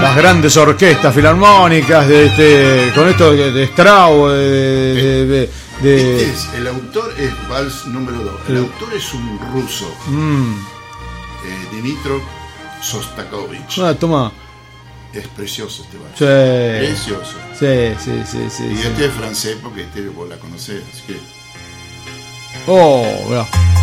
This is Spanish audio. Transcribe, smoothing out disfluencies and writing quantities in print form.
las grandes orquestas filarmónicas con esto de Strauss, el autor es Vals número 2. El autor es un ruso, Dmitro Sostakovich. Toma. Es precioso este vals. Sí. Precioso. Sí. Y este es francés porque vos la conocés, así que. Mirá.